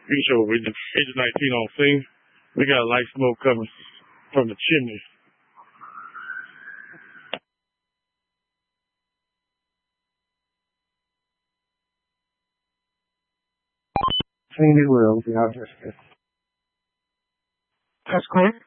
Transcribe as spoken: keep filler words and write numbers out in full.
We show Agent nineteen on scene. We got light smoke coming from the chimney. Clean it well, the object. That's correct.